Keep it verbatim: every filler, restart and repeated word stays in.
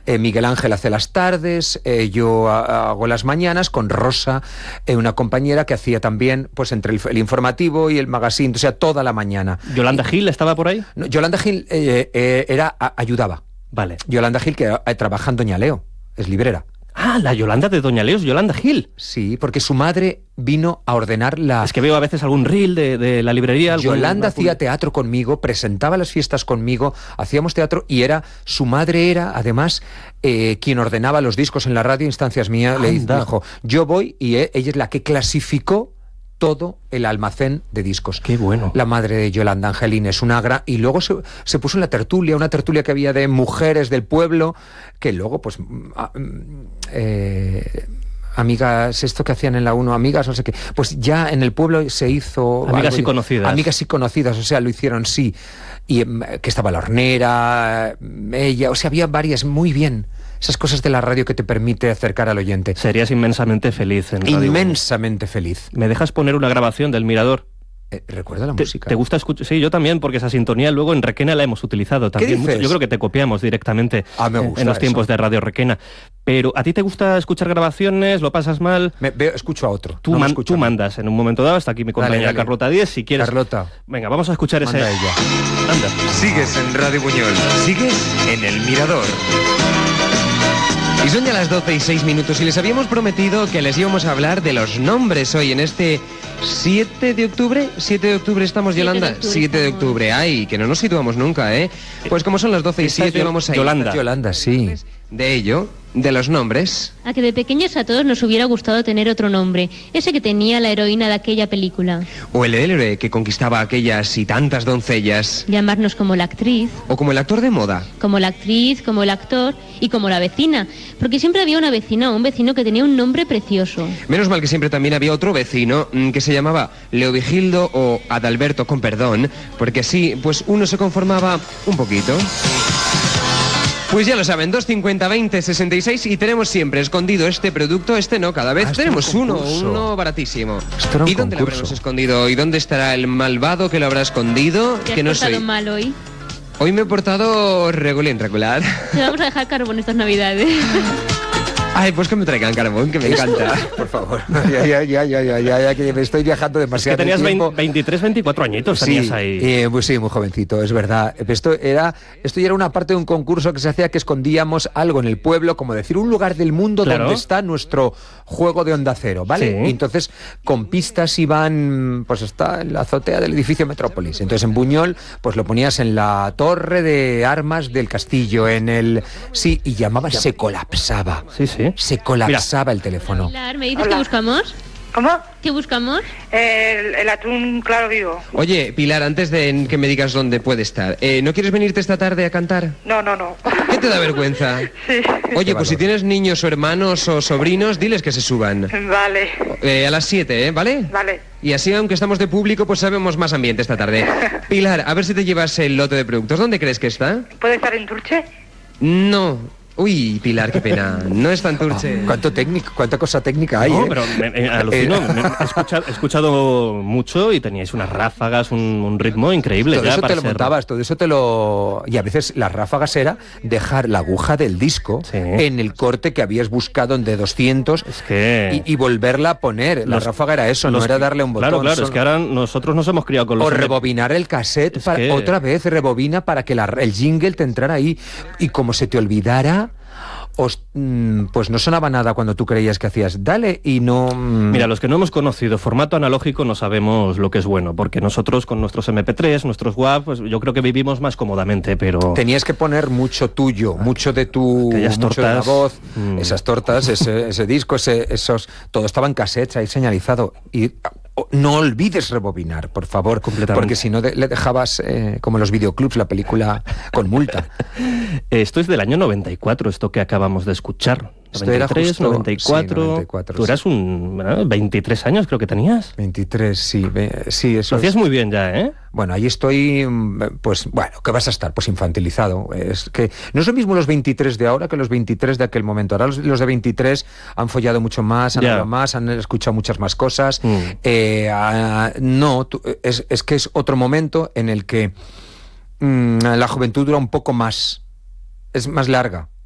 eh, Miguel Ángel hace las tardes, eh, yo a, hago las mañanas con Rosa, eh, una compañera que hacía también pues entre el, el informativo y el magazine, o sea, toda la mañana. ¿Yolanda Gil estaba por ahí? No, Yolanda Gil eh, eh, era a, ayudaba. Vale. Yolanda Gil, que eh, trabaja en Doña Leo, es librera. Ah, la Yolanda de Doña Leo es Yolanda Gil. Sí, porque su madre vino a ordenar la... Es que veo a veces algún reel de, de la librería. Algún... Yolanda hacía teatro conmigo, presentaba las fiestas conmigo, hacíamos teatro y era... Su madre era, además, eh, quien ordenaba los discos en la radio, instancias mías, le dijo, yo voy y eh, ella es la que clasificó todo el almacén de discos. Qué bueno. La madre de Yolanda Angelín es una gran... Y luego se, se puso en la tertulia, una tertulia que había de mujeres del pueblo, que luego, pues... Eh, amigas, esto que hacían en la uno, amigas, no sé qué, pues ya en el pueblo se hizo... Amigas algo, y conocidas. Amigas y conocidas, o sea, lo hicieron, sí. Y que estaba la hornera, ella, o sea, había varias, muy bien. Esas cosas de la radio que te permite acercar al oyente. Serías inmensamente feliz en radio. Inmensamente feliz. ¿Me dejas poner una grabación del Mirador? Eh, ¿Recuerda la ¿Te, música? ¿Te gusta escuchar? Sí, yo también, porque esa sintonía luego en Requena la hemos utilizado también. ¿Qué dices? Mucho. Yo creo que te copiamos directamente ah, me gusta en los eso. tiempos de Radio Requena. Pero ¿a ti te gusta escuchar grabaciones? ¿Lo pasas mal? Me, veo, escucho a otro. Tú, no man, tú mandas en un momento dado. Hasta aquí mi compañera dale, dale. Carlota Díez, si quieres. Carlota. Venga, vamos a escuchar Manda ese... ella. Anda. Sigues en Radio Buñol. Sigues en El Mirador. Y son ya las doce y seis minutos y les habíamos prometido que les íbamos a hablar de los nombres hoy en este siete de octubre. ¿siete de octubre estamos, Yolanda? siete de octubre. Ay, que no nos situamos nunca, ¿eh? Pues como son las doce y siete, vamos a ir. Yolanda. Yolanda, sí. De ello, de los nombres. A que de pequeños a todos nos hubiera gustado tener otro nombre, ese que tenía la heroína de aquella película. O el héroe que conquistaba a aquellas y tantas doncellas. Llamarnos como la actriz. O como el actor de moda. Como la actriz, como el actor y como la vecina. Porque siempre había una vecina o un vecino que tenía un nombre precioso. Menos mal que siempre también había otro vecino mmm, que se llamaba Leovigildo o Adalberto, con perdón, porque así, pues uno se conformaba un poquito. Pues ya lo saben, dos cincuenta veinte sesenta y seis y tenemos siempre escondido este producto, este no, cada vez ah, tenemos uno, uno baratísimo. ¿Y dónde lo habremos escondido? ¿Y dónde estará el malvado que lo habrá escondido? ¿Te has que no portado soy. mal hoy? Hoy me he portado regulín, regular. Te vamos a dejar carbón estas navidades. Ay, pues que me traigan carbón, que me encanta. Por favor. Ya, ya, ya, ya, ya, ya, ya, que me estoy viajando demasiado. Es que tenías veinte, veintitrés, veinticuatro añitos, sí, tenías ahí. Eh, pues sí, muy jovencito, es verdad. Esto era, esto ya era una parte de un concurso que se hacía que escondíamos algo en el pueblo, como decir, un lugar del mundo claro. donde está nuestro juego de Onda Cero, ¿vale? Sí. Y entonces, con pistas iban, pues está en la azotea del edificio Metrópolis. Entonces, en Buñol, pues lo ponías en la torre de armas del castillo, en el... Sí, y llamaba, se colapsaba. Sí, sí. Se colapsaba Mira. el teléfono. Pilar, ¿me dices qué buscamos? ¿Cómo? ¿Qué buscamos? El, el atún claro vivo. Oye, Pilar, antes de que me digas dónde puede estar, eh, ¿no quieres venirte esta tarde a cantar? No, no, no. ¿Qué te da vergüenza? Sí. Oye, pues si tienes niños o hermanos o sobrinos, diles que se suban. Vale. Eh, a las siete, ¿eh? ¿Vale? Vale. Y así, aunque estamos de público, pues sabemos más ambiente esta tarde. Pilar, a ver si te llevas el lote de productos. ¿Dónde crees que está? ¿Puede estar en Turche? No. Uy, Pilar, qué pena. No es tan Turche. Oh, ¿Cuánto técnico, cuánta cosa técnica hay? No, ¿eh? pero me, me, alucino. me, he, escuchado, he escuchado mucho y teníais unas ráfagas, un, un ritmo increíble. Todo ya eso para te lo ser... montabas, todo eso te lo... Y a veces las ráfagas era dejar la aguja del disco sí. en el corte que habías buscado en de doscientos es que... y, y volverla a poner. La los, ráfaga era eso, los... no era darle un botón. Claro, claro, solo... es que ahora nosotros nos hemos criado con los... O rebobinar el cassette, para... que... otra vez rebobina para que la, el jingle te entrara ahí. Y como se te olvidara... Os, pues no sonaba nada cuando tú creías que hacías dale y no... Mira, los que no hemos conocido formato analógico no sabemos lo que es bueno, porque nosotros con nuestros eme pe tres, nuestros W A V, pues yo creo que vivimos más cómodamente, pero... Tenías que poner mucho tuyo, mucho de tu... Aquellas mucho tortas, de la voz, mm. esas tortas, ese, ese disco, ese, esos... Todo estaba en cassettes ahí señalizado y... No olvides rebobinar, por favor, porque si no de, le dejabas, eh, como en los videoclubs, la película con multa. Esto es del año noventa y cuatro, esto que acabamos de escuchar. Esto noventa y tres, era justo, noventa y cuatro, sí, noventa y cuatro. Tú eras un... ¿verdad? veintitrés años creo que tenías. veintitrés, sí. sí eso Lo hacías es... muy bien ya, ¿eh? Bueno, ahí estoy, pues, bueno, ¿qué vas a estar? Pues infantilizado. Es que no es lo mismo los veintitrés de ahora que los veintitrés de aquel momento. Ahora los, los de veintitrés han follado mucho más, han hablado más, han escuchado muchas más cosas. Mm. Eh, uh, no, tú, es, es que es otro momento en el que mmm, la juventud dura un poco más, es más larga.